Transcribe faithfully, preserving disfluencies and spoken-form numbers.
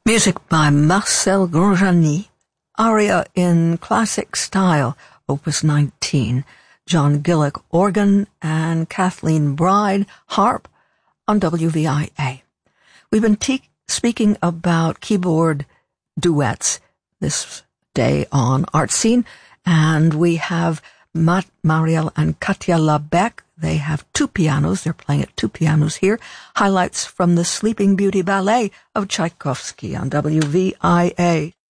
Music by Marcel Granjani, aria in classic style, Opus nineteen, John Gillick organ and Kathleen Bride harp on W V I A. We've been te- speaking about keyboard duets this day on Art Scene, and we have Matt Mariel and Katja Labec. They have two pianos. They're playing at two pianos here. Highlights from the Sleeping Beauty Ballet of Tchaikovsky on W V I A.